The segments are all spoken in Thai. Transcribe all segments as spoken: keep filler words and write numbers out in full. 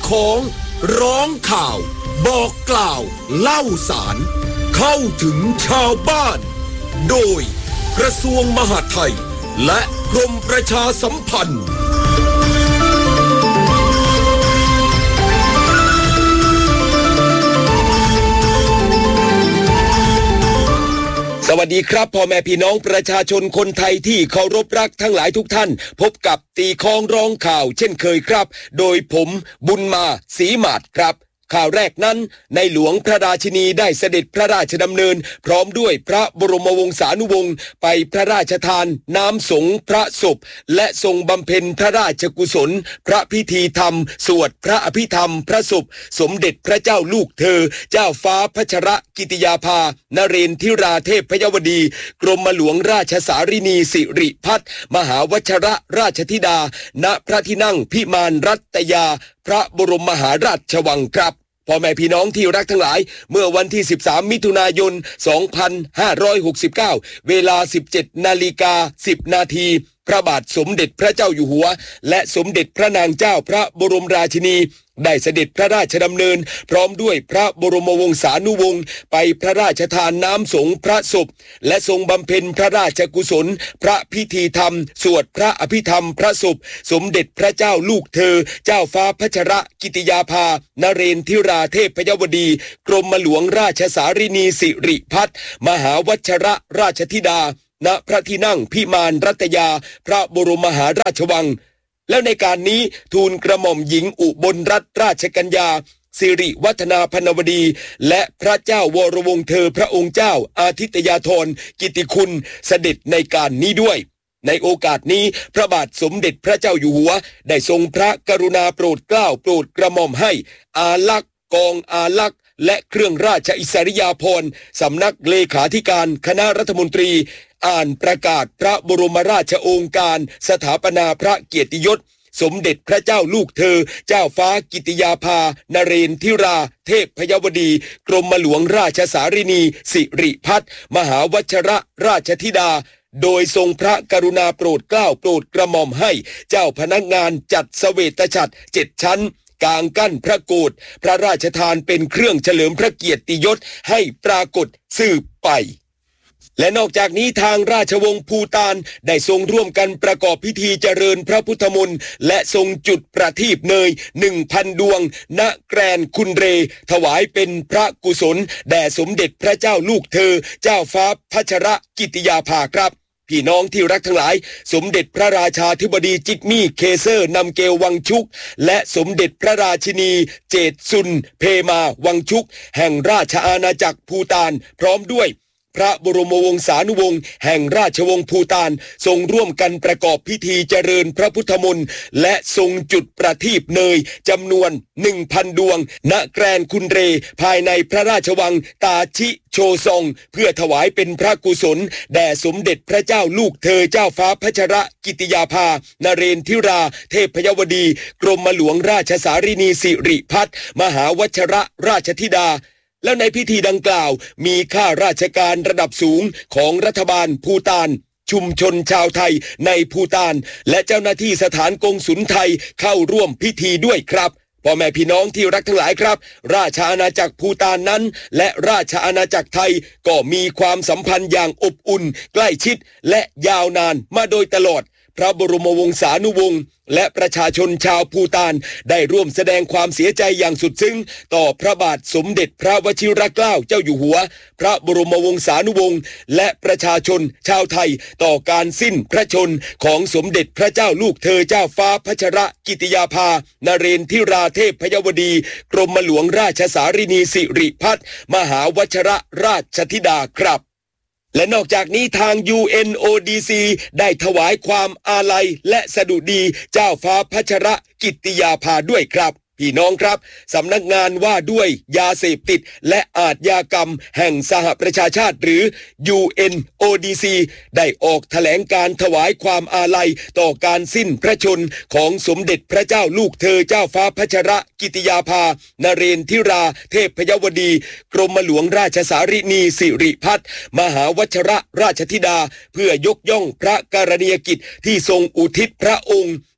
ของร้องข่าวบอกกล่าวเล่าสารเข้าถึงชาวบ้านโดยกระทรวงมหาดไทยและกรมประชาสัมพันธ์สวัสดีครับพ่อแม่พี่น้องประชาชนคนไทยที่เคารพรักทั้งหลายทุกท่านพบกับตีคองร้องข่าวเช่นเคยครับโดยผมบุญมาศรีหมาดครับข่าวแรกนั้นในหลวงพระราชินีได้เสด็จพระราชดำเนินพร้อมด้วยพระบรมวงศานุวงศ์ไปพระราชทานน้ำสงฆ์พระศพและทรงบำเพ็ญพระราชกุศลพระพิธีธรรมสวดพระอภิธรรมพระศพสมเด็จพระเจ้าลูกเธอเจ้าฟ้าพัชรกิติยาภานเรนทิราเทพยวดีกรมหลวงราชสารินีสิริพัฒน์มหาวชรราชธิดาณพระที่นั่งพิมานรัตยาพระบรมมหาราชวังครับพ่อแม่พี่น้องที่รักทั้งหลายเมื่อวันที่สิบสามมิถุนายนสองพันห้าร้อยหกสิบเก้าเวลา สิบเจ็ดนาฬิกาสิบนาทีพระบาทสมเด็จพระเจ้าอยู่หัวและสมเด็จพระนางเจ้าพระบรมราชินีได้เสด็จพระราชดำเนินพร้อมด้วยพระบรมวงศานุวงศ์ไปพระราชทานน้ำสงฆ์พระศพและทรงบำเพ็ญพระราชกุศลพระพิธีธรรมสวดพระอภิธรรมพระศพสมเด็จพระเจ้าลูกเธอเจ้าฟ้าพัชรกิติยาภานเรนทิราเทพยวดีกรมหลวงราชสารินีสิริพัฒน์มหาวชรราชธิดาณพระที่นั่งพิมานรัตยาพระบรมมหาราชวังแล้วในการนี้ทูลกระหม่อมหญิงอุบลรัตนราชกัญญาสิริวัฒนาพนวดีและพระเจ้าวรวงศ์เธอพระองค์เจ้าอาทิตยาธรกิติคุณเสด็จในการนี้ด้วยในโอกาสนี้พระบาทสมเด็จพระเจ้าอยู่หัวได้ทรงพระกรุณาโปรดเกล้าโปรดกระหม่อมให้อาลักษ์กองอาลักษ์และเครื่องราชอิสริยาภรณ์สำนักเลขาธิการคณะรัฐมนตรีอ่านประกาศพระบรมราชโองการสถาปนาพระเกียรติยศสมเด็จพระเจ้าลูกเธอเจ้าฟ้ากิติยาภานเรนทิราเทพยวดีกรมหลวงราชสารินีสิริพัฒน์มหาวชรราชธิดาโดยทรงพระกรุณาโปรดเกล้าโปรดกระหม่อมให้เจ้าพนักงานจัดเสวตฉัตรเจ็ดชั้นกางกั้นพระโกฐพระราชทานเป็นเครื่องเฉลิมพระเกียรติยศให้ปรากฏสืบไปและนอกจากนี้ทางราชวงศ์ภูฏานได้ทรงร่วมกันประกอบพิธีเจริญพระพุทธมนต์และทรงจุดประทีปเนย หนึ่งพัน ดวงณแกรนคุนเรถวายเป็นพระกุศลแด่สมเด็จพระเจ้าลูกเธอเจ้าฟ้าพัชรกิติยาภาครับพี่น้องที่รักทั้งหลายสมเด็จพระราชาธิบดีจิกมี่เคเซอร์นำเกลวังชุกและสมเด็จพระราชินีเจตซุนเพมาวังชุกแห่งราชอาณาจักรภูฏานพร้อมด้วยพระบรมวงศานุวงศ์แห่งราชวงศ์ภูฏานทรงร่วมกันประกอบพิธีเจริญพระพุทธมนต์และทรงจุดประทีปเนยจำนวน หนึ่งพัน ดวงณแกรนคุนเรภายในพระราชวังตาชิโชซองเพื่อถวายเป็นพระกุศลแด่สมเด็จพระเจ้าลูกเธอเจ้าฟ้าพัชรกิติยาภานเรนทิราเทพยวดีกรมหลวงราชสารินีสิริพัฒน์มหาวชรราชธิดาแล้วในพิธีดังกล่าวมีข้าราชการระดับสูงของรัฐบาลภูฏานชุมชนชาวไทยในภูฏานและเจ้าหน้าที่สถานกงสุลไทยเข้าร่วมพิธีด้วยครับพ่อแม่พี่น้องที่รักทั้งหลายครับราชอาณาจักรภูฏานนั้นและราชอาณาจักรไทยก็มีความสัมพันธ์อย่างอบอุ่นใกล้ชิดและยาวนานมาโดยตลอดพระบรมวงศานุวงศ์และประชาชนชาวภูฏานได้ร่วมแสดงความเสียใจอย่างสุดซึ้งต่อพระบาทสมเด็จพระวชิรเกล้าเจ้าอยู่หัวพระบรมวงศานุวงศ์และประชาชนชาวไทยต่อการสิ้นพระชนของสมเด็จพระเจ้าลูกเธอเจ้าฟ้าพัชรกิติยาภานเรนทิราเทพยวดีกรมหลวงราชสารินีสิริพัฒน์มหาวชรราชธิดาครับและนอกจากนี้ทาง ยู เอ็น โอ ดี ซี ได้ถวายความอาลัยและสดุดีเจ้าฟ้าพัชรกิติยาภาด้วยครับพี่น้องครับสำนักงานว่าด้วยยาเสพติดและอาชญากรรมแห่งสหประชาชาติหรือ ยู เอ็น โอ ดี ซี ได้ออกแถลงการถวายความอาลัยต่อการสิ้นพระชนของสมเด็จพระเจ้าลูกเธอเจ้าฟ้าพัชรกิติยาภานเรนทิราเทพยวดีกรมหลวงราชสารินีสิริพัฒน์มหาวชรราชธิดาเพื่อยกย่องพระกรณียกิจที่ทรงอุทิศพระองค์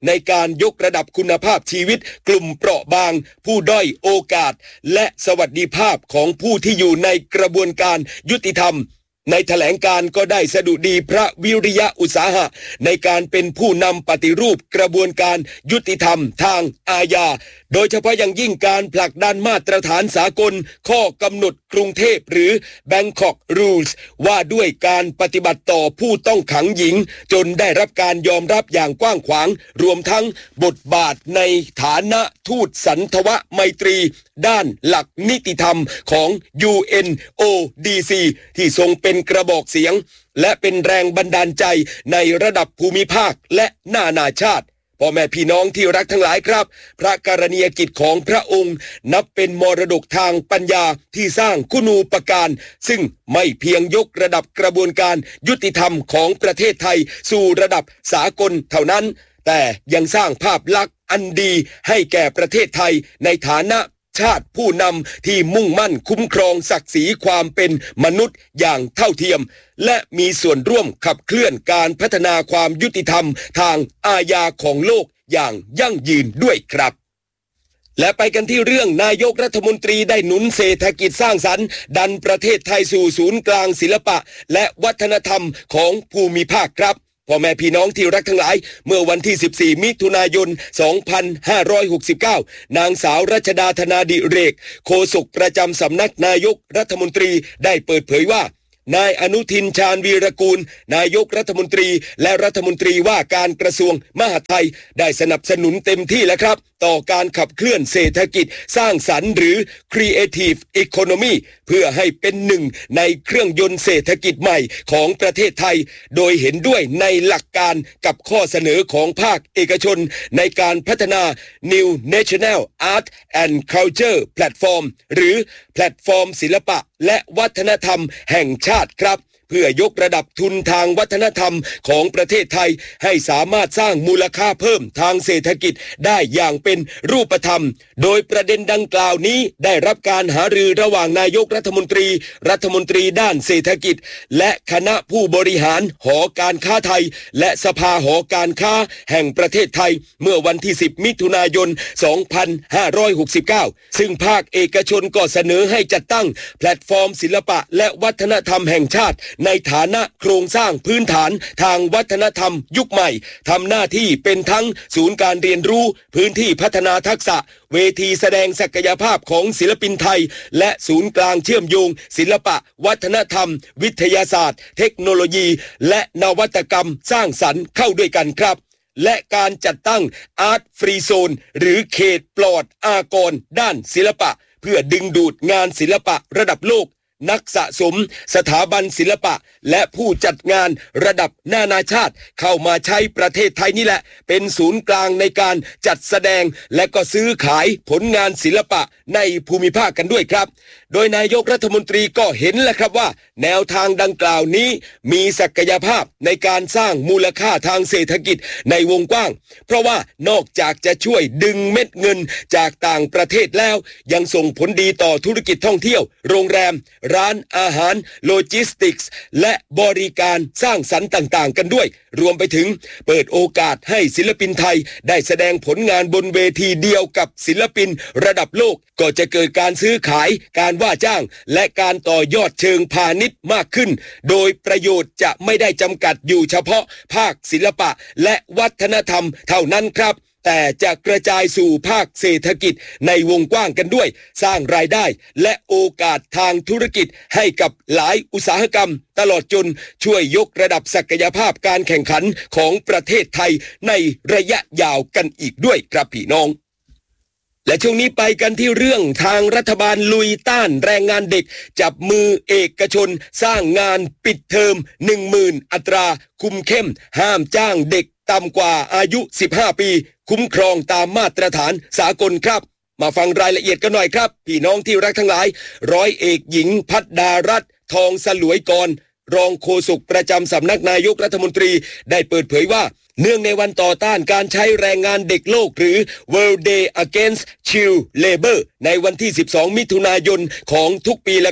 ในการยกระดับคุณภาพชีวิตกลุ่มเปราะบางผู้ด้อยโอกาสและสวัสดิภาพของผู้ที่อยู่ในกระบวนการยุติธรรมในแถลงการก็ได้สดุดีพระวิริยะอุตสาหะในการเป็นผู้นำปฏิรูปกระบวนการยุติธรรมทางอาญาโดยเฉพาะอย่างยิ่งการผลักดันมาตรฐานสากลข้อกำหนดกรุงเทพหรือ Bangkok Rules ว่าด้วยการปฏิบัติต่อผู้ต้องขังหญิงจนได้รับการยอมรับอย่างกว้างขวางรวมทั้งบทบาทในฐานะทูตสันทวไมตรีด้านหลักนิติธรรมของ ยู เอ็น โอ ดี ซี ที่ทรงเป็นกระบอกเสียงและเป็นแรงบันดาลใจในระดับภูมิภาคและนานาชาติพ่อแม่พี่น้องที่รักทั้งหลายครับพระกรณียกิจของพระองค์นับเป็นมรดกทางปัญญาที่สร้างคุณูปการซึ่งไม่เพียงยกระดับกระบวนการยุติธรรมของประเทศไทยสู่ระดับสากลเท่านั้นแต่ยังสร้างภาพลักษณ์อันดีให้แก่ประเทศไทยในฐานะชาติผู้นำที่มุ่งมั่นคุ้มครองศักดิ์ศรีความเป็นมนุษย์อย่างเท่าเทียมและมีส่วนร่วมขับเคลื่อนการพัฒนาความยุติธรรมทางอาญาของโลกอย่างยั่งยืนด้วยครับและไปกันที่เรื่องนายกรัฐมนตรีได้หนุนเศรษฐกิจสร้างสรรค์ดันประเทศไทยสู่ศูนย์กลางศิลปะและวัฒนธรรมของภูมิภาคครับพ่อแม่พี่น้องที่รักทั้งหลายเมื่อวันที่สิบสี่มิถุนายนสองพันห้าร้อยหกสิบเก้านางสาวรัชดาธนาดิเรกโฆษกประจำสำนักนายกรัฐมนตรีได้เปิดเผยว่านายอนุทินชาญวีรกูลนายกรัฐมนตรีและรัฐมนตรีว่าการกระทรวงมหาดไทยได้สนับสนุนเต็มที่แล้วครับต่อการขับเคลื่อนเศรษฐกิจสร้างสรรค์หรือ Creative Economy เพื่อให้เป็นหนึ่งในเครื่องยนต์เศรษฐกิจใหม่ของประเทศไทยโดยเห็นด้วยในหลักการกับข้อเสนอของภาคเอกชนในการพัฒนา New National Art and Culture Platform หรือแพลตฟอร์มศิลปะและวัฒนธรรมแห่งชาติครับเพื่อยกระดับทุนทางวัฒนธรรมของประเทศไทยให้สามารถสร้างมูลค่าเพิ่มทางเศรษฐกิจได้อย่างเป็นรูปธรรมโดยประเด็นดังกล่าวนี้ได้รับการหารือระหว่างนายกรัฐมนตรีรัฐมนตรีด้านเศรษฐกิจและคณะผู้บริหารหอการค้าไทยและสภาหอการค้าแห่งประเทศไทยเมื่อวันที่สิบมิถุนายนสองพันห้าร้อยหกสิบเก้าซึ่งภาคเอกชนก็เสนอให้จัดตั้งแพลตฟอร์มศิลปะและวัฒนธรรมแห่งชาติในฐานะโครงสร้างพื้นฐานทางวัฒนธรรมยุคใหม่ทำหน้าที่เป็นทั้งศูนย์การเรียนรู้พื้นที่พัฒนาทักษะเวทีแสดงศักยภาพของศิลปินไทยและศูนย์กลางเชื่อมโยงศิลปะวัฒนธรรมวิทยาศาสตร์เทคโนโลยีและนวัตกรรมสร้างสรรค์เข้าด้วยกันครับและการจัดตั้ง Art Free Zone หรือเขตปลอดอากรด้านศิลปะเพื่อดึงดูดงานศิลปะระดับโลกนักสะสมสถาบันศิลปะและผู้จัดงานระดับนานาชาติเข้ามาใช้ประเทศไทยนี่แหละเป็นศูนย์กลางในการจัดแสดงและก็ซื้อขายผลงานศิลปะในภูมิภาคกันด้วยครับโดยนายกรัฐมนตรีก็เห็นแหละครับว่าแนวทางดังกล่าวนี้มีศักยภาพในการสร้างมูลค่าทางเศรษฐกิจในวงกว้างเพราะว่านอกจากจะช่วยดึงเม็ดเงินจากต่างประเทศแล้วยังส่งผลดีต่อธุรกิจท่องเที่ยวโรงแรมร้านอาหารโลจิสติกส์และบริการสร้างสรรค์ต่างๆกันด้วยรวมไปถึงเปิดโอกาสให้ศิลปินไทยได้แสดงผลงานบนเวทีเดียวกับศิลปินระดับโลกก็จะเกิดการซื้อขายการว่าจ้างและการต่อยอดเชิงพาณิชย์มากขึ้นโดยประโยชน์จะไม่ได้จำกัดอยู่เฉพาะภาคศิลปะและวัฒนธรรมเท่านั้นครับแต่จะกระจายสู่ภาคเศรษฐกิจในวงกว้างกันด้วยสร้างรายได้และโอกาสทางธุรกิจให้กับหลายอุตสาหกรรมตลอดจนช่วยยกระดับศักยภาพการแข่งขันของประเทศไทยในระยะยาวกันอีกด้วยครับพี่น้องและช่วงนี้ไปกันที่เรื่องทางรัฐบาลลุยต้านแรงงานเด็กจับมือเอกชนสร้างงานปิดเทอม หนึ่งหมื่น อัตราคุมเข้มห้ามจ้างเด็กต่ำกว่าอายุสิบห้าปีคุ้มครองตามมาตรฐานสากลครับมาฟังรายละเอียดกันหน่อยครับพี่น้องที่รักทั้งหลายร้อยเอกหญิงพัฒดารัตน์ทองสลวยกรรองโฆษกประจำสำนักนายกรัฐมนตรีได้เปิดเผยว่าเนื่องในวันต่อต้านการใช้แรงงานเด็กโลกหรือ World Day Against Child Labor ในวันที่สิบสองมิถุนายนของทุกปีแล้วครับ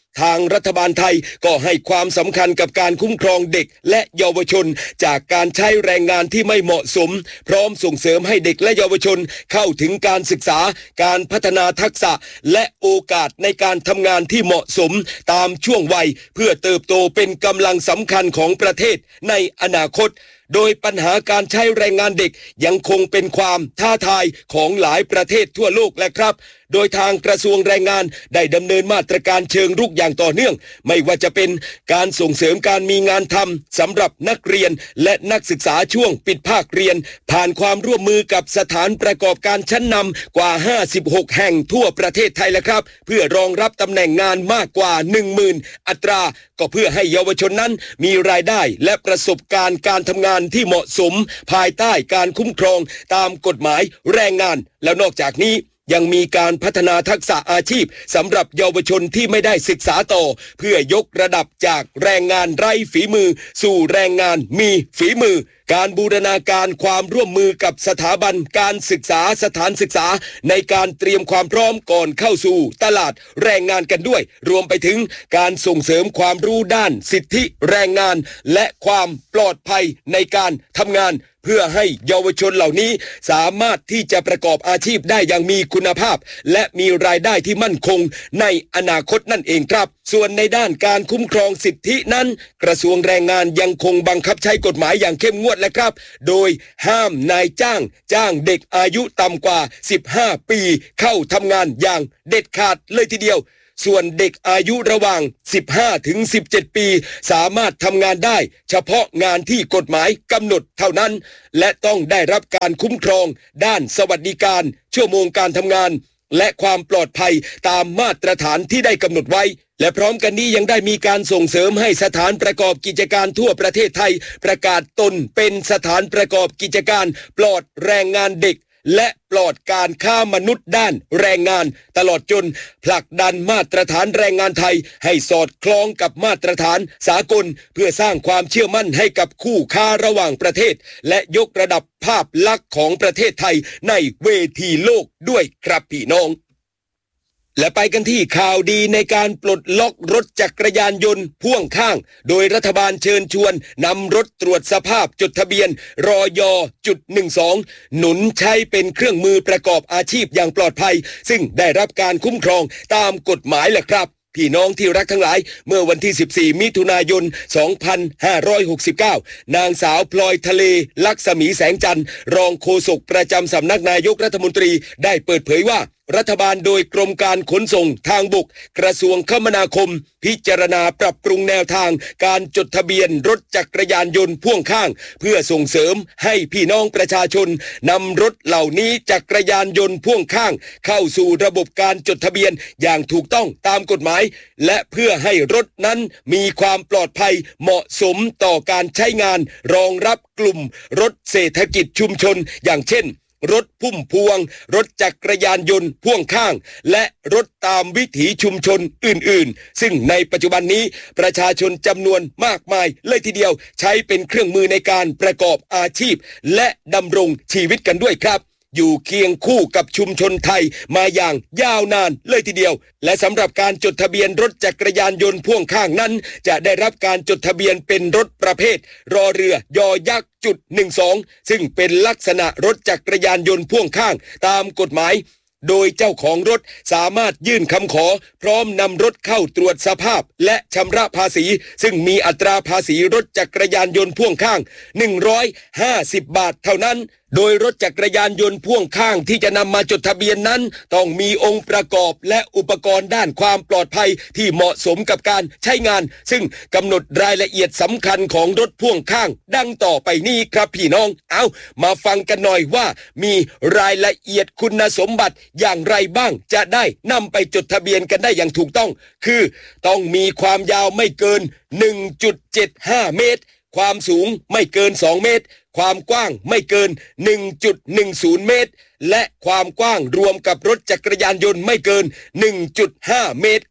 ทางรัฐบาลไทยก็ให้ความสำคัญกับการคุ้มครองเด็กและเยาวชนจากการใช้แรงงานที่ไม่เหมาะสมพร้อมส่งเสริมให้เด็กและเยาวชนเข้าถึงการศึกษาการพัฒนาทักษะและโอกาสในการทำงานที่เหมาะสมตามช่วงวัยเพื่อเติบโตเป็นกำลังสำคัญของประเทศในอนาคตโดยปัญหาการใช้แรงงานเด็กยังคงเป็นความท้าทายของหลายประเทศทั่วโลกแหละครับโดยทางกระทรวงแรงงานได้ดำเนินมาตรการเชิงรุกอย่างต่อเนื่องไม่ว่าจะเป็นการส่งเสริมการมีงานทำสำหรับนักเรียนและนักศึกษาช่วงปิดภาคเรียนผ่านความร่วมมือกับสถานประกอบการชั้นนำกว่าห้าสิบหกแห่งทั่วประเทศไทยแล้วครับเพื่อรองรับตำแหน่งงานมากกว่า หนึ่งหมื่น อัตราก็เพื่อให้เยาวชนนั้นมีรายได้และประสบการณ์การทำงานที่เหมาะสมภายใต้การคุ้มครองตามกฎหมายแรงงานแล้วนอกจากนี้ยังมีการพัฒนาทักษะอาชีพสำหรับเยาวชนที่ไม่ได้ศึกษาต่อเพื่อยกระดับจากแรงงานไร้ฝีมือสู่แรงงานมีฝีมือการบูรณาการความร่วมมือกับสถาบันการศึกษาสถานศึกษาในการเตรียมความพร้อมก่อนเข้าสู่ตลาดแรงงานกันด้วยรวมไปถึงการส่งเสริมความรู้ด้านสิทธิแรงงานและความปลอดภัยในการทำงานเพื่อให้เยาวชนเหล่านี้สามารถที่จะประกอบอาชีพได้อย่างมีคุณภาพและมีรายได้ที่มั่นคงในอนาคตนั่นเองครับส่วนในด้านการคุ้มครองสิทธินั้นกระทรวงแรงงานยังคงบังคับใช้กฎหมายอย่างเข้มงวดและครับโดยห้ามนายจ้างจ้างเด็กอายุต่ำกว่าสิบห้าปีเข้าทำงานอย่างเด็ดขาดเลยทีเดียวส่วนเด็กอายุระหว่างสิบห้าถึงสิบเจ็ดปีสามารถทำงานได้เฉพาะงานที่กฎหมายกำหนดเท่านั้นและต้องได้รับการคุ้มครองด้านสวัสดิการชั่วโมงการทำงานและความปลอดภัยตามมาตรฐานที่ได้กำหนดไว้และพร้อมกันนี้ยังได้มีการส่งเสริมให้สถานประกอบกิจการทั่วประเทศไทยประกาศตนเป็นสถานประกอบกิจการปลอดแรงงานเด็กและปลอดการค้ามนุษย์ด้านแรงงานตลอดจนผลักดันมาตรฐานแรงงานไทยให้สอดคล้องกับมาตรฐานสากลเพื่อสร้างความเชื่อมั่นให้กับคู่ค้าระหว่างประเทศและยกระดับภาพลักษณ์ของประเทศไทยในเวทีโลกด้วยครับพี่น้องและไปกันที่ข่าวดีในการปลดล็อกรถจักรยานยนต์พ่วงข้างโดยรัฐบาลเชิญชวนนำรถตรวจสภาพจดทะเบียนรอยจุดหนึ่งสองหนุนใช้เป็นเครื่องมือประกอบอาชีพอย่างปลอดภัยซึ่งได้รับการคุ้มครองตามกฎหมายแหละครับพี่น้องที่รักทั้งหลายเมื่อวันที่สิบสี่มิถุนายนสองพันห้าร้อยหกสิบเก้านางสาวพลอยทะเลลักษมีแสงจันทร์รองโฆษกประจำสำนักนายกรัฐมนตรีได้เปิดเผยว่ารัฐบาลโดยกรมการขนส่งทางบกกระทรวงคมนาคมพิจารณาปรับปรุงแนวทางการจดทะเบียนรถจักรยานยนต์พ่วงข้างเพื่อส่งเสริมให้พี่น้องประชาชนนำรถเหล่านี้จักรยานยนต์พ่วงข้างเข้าสู่ระบบการจดทะเบียนอย่างถูกต้องตามกฎหมายและเพื่อให้รถนั้นมีความปลอดภัยเหมาะสมต่อการใช้งานรองรับกลุ่มรถเศรษฐกิจชุมชนอย่างเช่นรถพุ่มพวงรถจักรยานยนต์พ่วงข้างและรถตามวิถีชุมชนอื่นๆซึ่งในปัจจุบันนี้ประชาชนจำนวนมากมายเลยทีเดียวใช้เป็นเครื่องมือในการประกอบอาชีพและดำรงชีวิตกันด้วยครับอยู่เคียงคู่กับชุมชนไทยมาอย่างยาวนานเลยทีเดียวและสำหรับการจดทะเบียนรถจักรยานยนต์พ่วงข้างนั้นจะได้รับการจดทะเบียนเป็นรถประเภทรอเรือยอยักษ์จุดหนึ่งสองซึ่งเป็นลักษณะรถจักรยานยนต์พ่วงข้างตามกฎหมายโดยเจ้าของรถสามารถยื่นคำขอพร้อมนำรถเข้าตรวจสภาพและชำระภาษีซึ่งมีอัตราภาษีรถจักรยานยนต์พ่วงข้างหนึ่งร้อยห้าสิบบาทเท่านั้นโดยรถจักรยานยนต์พ่วงข้างที่จะนำมาจดทะเบียนนั้นต้องมีองค์ประกอบและอุปกรณ์ด้านความปลอดภัยที่เหมาะสมกับการใช้งานซึ่งกำหนดรายละเอียดสำคัญของรถพ่วงข้างดังต่อไปนี้ครับพี่น้องเอามาฟังกันหน่อยว่ามีรายละเอียดคุณสมบัติอย่างไรบ้างจะได้นำไปจดทะเบียนกันได้อย่างถูกต้องคือต้องมีความยาวไม่เกิน หนึ่งจุดเจ็ดห้า เมตรความสูงไม่เกินสองเมตรความกว้างไม่เกิน หนึ่งจุดหนึ่งศูนย์ เมตรและความกว้างรวมกับรถจักรยานยนต์ไม่เกิน หนึ่งจุดห้า เมตรครับ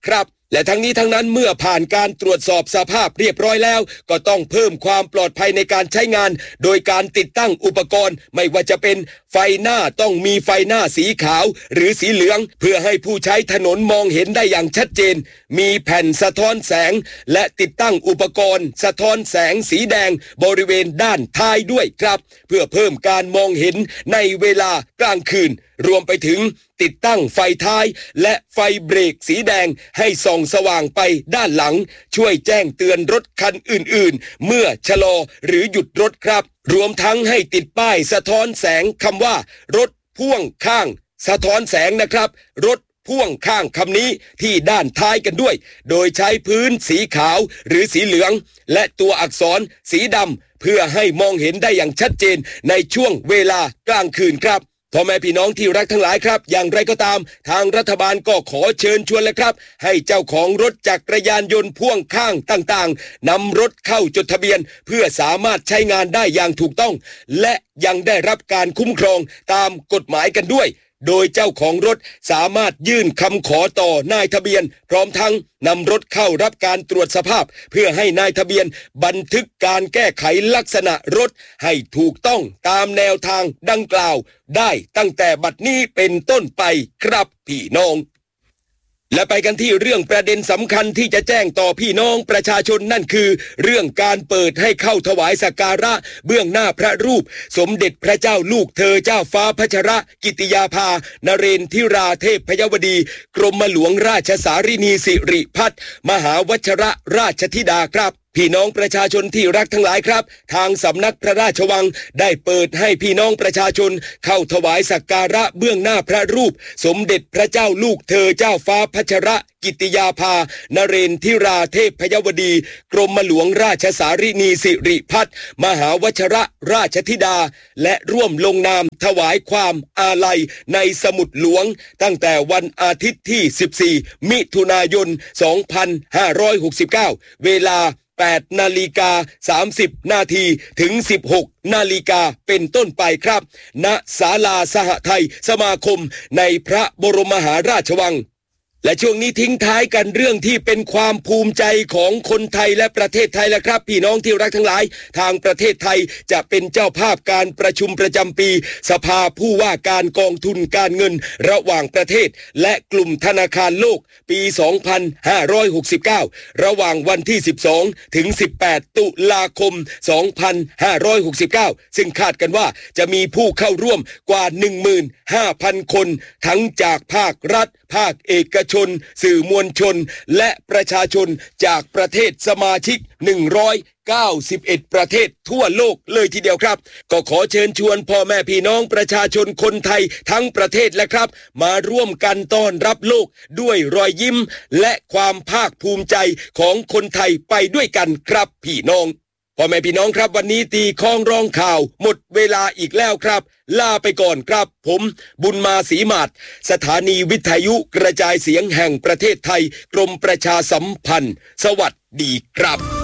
และทั้งนี้ทั้งนั้นเมื่อผ่านการตรวจสอบสภาพเรียบร้อยแล้วก็ต้องเพิ่มความปลอดภัยในการใช้งานโดยการติดตั้งอุปกรณ์ไม่ว่าจะเป็นไฟหน้าต้องมีไฟหน้าสีขาวหรือสีเหลืองเพื่อให้ผู้ใช้ถนนมองเห็นได้อย่างชัดเจนมีแผ่นสะท้อนแสงและติดตั้งอุปกรณ์สะท้อนแสงสีแดงบริเวณด้านท้ายด้วยครับเพื่อเพิ่มการมองเห็นในเวลากลางคืนรวมไปถึงติดตั้งไฟท้ายและไฟเบรกสีแดงให้ส่องสว่างไปด้านหลังช่วยแจ้งเตือนรถคันอื่นๆเมื่อชะลอหรือหยุดรถครับรวมทั้งให้ติดป้ายสะท้อนแสงคำว่ารถพ่วงข้างสะท้อนแสงนะครับรถพ่วงข้างคำนี้ที่ด้านท้ายกันด้วยโดยใช้พื้นสีขาวหรือสีเหลืองและตัวอักษรสีดำเพื่อให้มองเห็นได้อย่างชัดเจนในช่วงเวลากลางคืนครับพ่อแม่พี่น้องที่รักทั้งหลายครับอย่างไรก็ตามทางรัฐบาลก็ขอเชิญชวนเลยครับให้เจ้าของรถจักรยานยนต์พ่วงข้างต่างๆนำรถเข้าจดทะเบียนเพื่อสามารถใช้งานได้อย่างถูกต้องและยังได้รับการคุ้มครองตามกฎหมายกันด้วยโดยเจ้าของรถสามารถยื่นคำขอต่อนายทะเบียนพร้อมทั้งนำรถเข้ารับการตรวจสภาพเพื่อให้นายทะเบียนบันทึกการแก้ไขลักษณะรถให้ถูกต้องตามแนวทางดังกล่าวได้ตั้งแต่บัดนี้เป็นต้นไปครับพี่น้องและไปกันที่เรื่องประเด็นสำคัญที่จะแจ้งต่อพี่น้องประชาชนนั่นคือเรื่องการเปิดให้เข้าถวายสักการะเบื้องหน้าพระรูปสมเด็จพระเจ้าลูกเธอเจ้าฟ้าพัชรกิติยาภานเรนทิราเทพยวดีกรมหลวงราชสารินีสิริพัฒน์มหาวชรราชธิดาครับพี่น้องประชาชนที่รักทั้งหลายครับทางสำนักพระราชวังได้เปิดให้พี่น้องประชาชนเข้าถวายสักการะเบื้องหน้าพระรูปสมเด็จพระเจ้าลูกเธอเจ้าฟ้าพัชรกิติยาภานเรนทิราเทพยวดีกรมหลวงราชสารินีสิริพัฒน์มหาวชรราชธิดาและร่วมลงนามถวายความอาลัยในสมุดหลวงตั้งแต่วันอาทิตย์ที่สิบสี่มิถุนายนสองพันห้าร้อยหกสิบเก้าเวลาแปดนาฬิกาสามสิบนาทีถึงสิบหกนาฬิกาเป็นต้นไปครับณศาลาสหไทยสมาคมในพระบรมมหาราชวังและช่วงนี้ทิ้งท้ายกันเรื่องที่เป็นความภูมิใจของคนไทยและประเทศไทยแล้วครับพี่น้องที่รักทั้งหลายทางประเทศไทยจะเป็นเจ้าภาพการประชุมประจำปีสภาผู้ว่าการกองทุนการเงินระหว่างประเทศและกลุ่มธนาคารโลกปีสองพันห้าร้อยหกสิบเก้าระหว่างวันที่สิบสองถึงสิบแปดตุลาคมสองพันห้าร้อยหกสิบเก้าซึ่งคาดกันว่าจะมีผู้เข้าร่วมกว่า หนึ่งหมื่นห้าพัน คนทั้งจากภาครัฐภาคเอกชนสื่อมวลชนและประชาชนจากประเทศสมาชิกหนึ่งร้อยเก้าสิบเอ็ดประเทศทั่วโลกเลยทีเดียวครับก็ขอเชิญชวนพ่อแม่พี่น้องประชาชนคนไทยทั้งประเทศและครับมาร่วมกันต้อนรับโลกด้วยรอยยิ้มและความภาคภูมิใจของคนไทยไปด้วยกันครับพี่น้องพ่อแม่พี่น้องครับวันนี้ตีข้องร้องข่าวหมดเวลาอีกแล้วครับลาไปก่อนครับผมบุญมาศรีมาศสถานีวิทยุกระจายเสียงแห่งประเทศไทยกรมประชาสัมพันธ์สวัสดีครับ